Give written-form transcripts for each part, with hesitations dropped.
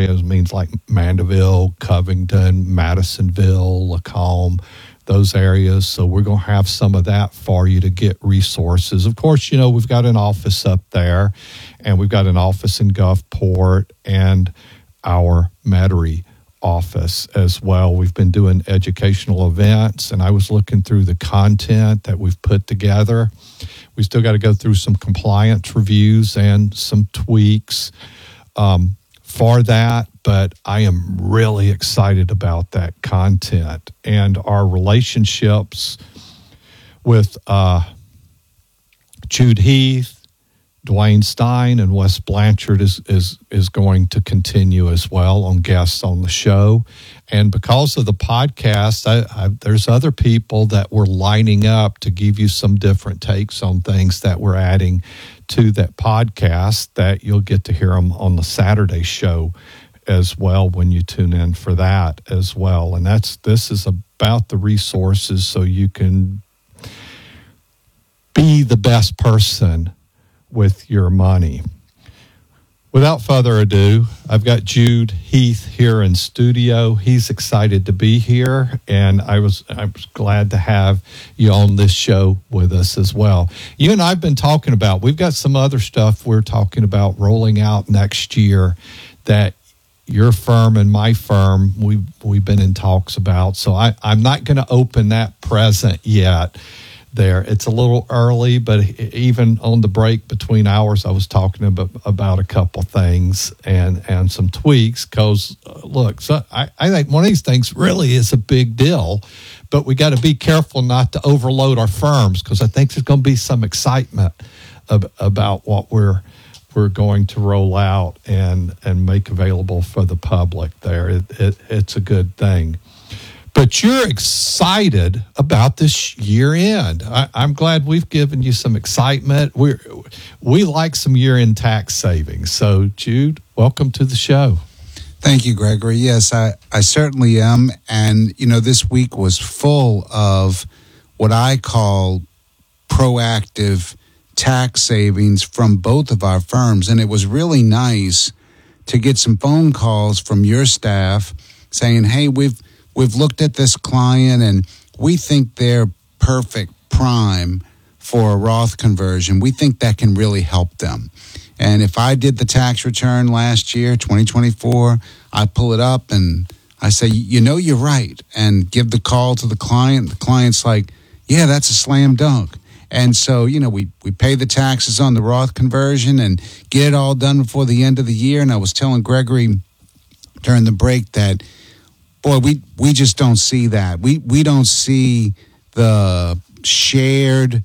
areas means like Mandeville, Covington, Madisonville, Lacombe, those areas. So we're going to have some of that for you to get resources. Of course, we've got an office up there, and we've got an office in Gulfport and our Metairie office as well. We've been doing educational events, and I was looking through the content that we've put together. We still got to go through some compliance reviews and some tweaks for that, but I am really excited about that content and our relationships with Jude Heath, Dwayne Stein, and Wes Blanchard is going to continue as well on guests on the show. And because of the podcast, there's other people that we're lining up to give you some different takes on things that we're adding to that podcast, that you'll get to hear them on the Saturday show as well when you tune in for that as well. And this is about the resources so you can be the best person with your money. Without further ado, I've got Jude Heath here in studio. He's excited to be here, and I was glad to have you on this show with us as well. You and I have been talking about, we've got some other stuff we're talking about rolling out next year that your firm and my firm, we've been in talks about. So I'm not going to open that present yet. There, it's a little early, but even on the break between hours, I was talking about a couple things and some tweaks. Because look, so I think one of these things really is a big deal, but we got to be careful not to overload our firms, because I think there's going to be some excitement about what we're going to roll out and make available for the public. There, it's a good thing. But you're excited about this year-end. I'm glad we've given you some excitement. We like some year-end tax savings. So, Jude, welcome to the show. Thank you, Gregory. Yes, I certainly am. And, this week was full of what I call proactive tax savings from both of our firms. And it was really nice to get some phone calls from your staff saying, hey, we've looked at this client and we think they're perfect prime for a Roth conversion. We think that can really help them. And if I did the tax return last year, 2024, I pull it up and I say, you're right, and give the call to the client. The client's like, yeah, that's a slam dunk. And so, we pay the taxes on the Roth conversion and get it all done before the end of the year. And I was telling Gregory during the break that, boy, we just don't see that. We don't see the shared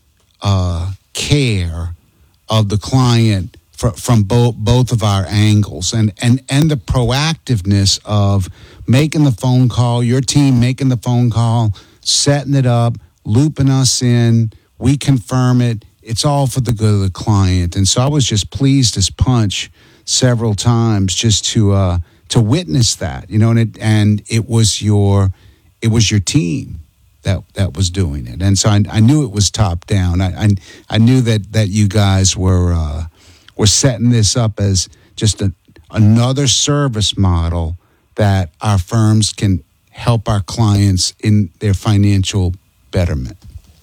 care of the client from both of our angles, and the proactiveness of making the phone call, your team making the phone call, setting it up, looping us in, we confirm it. It's all for the good of the client. And so I was just pleased as punch several times just to witness that, and it was your team that was doing it. And so I knew it was top down. I knew that you guys were setting this up as just another service model that our firms can help our clients in their financial betterment.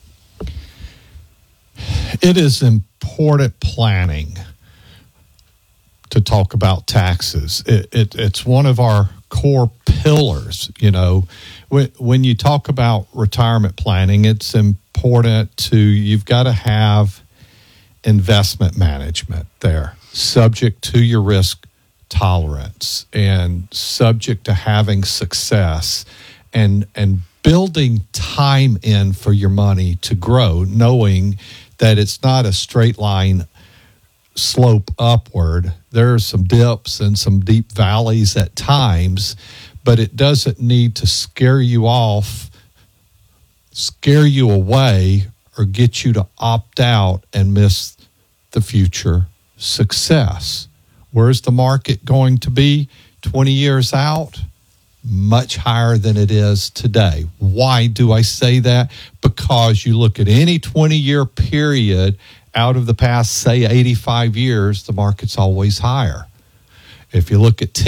It is important planning to talk about taxes. It's one of our core pillars. When you talk about retirement planning, it's important you've got to have investment management there, subject to your risk tolerance and subject to having success and building time in for your money to grow, knowing that it's not a straight line slope upward. There are some dips and some deep valleys at times, but it doesn't need to scare you off, scare you away, or get you to opt out and miss the future success. Where's the market going to be 20 years out? Much higher than it is today. Why do I say that? Because you look at any 20-year period out of the past, say, 85 years, the market's always higher. If you look at 10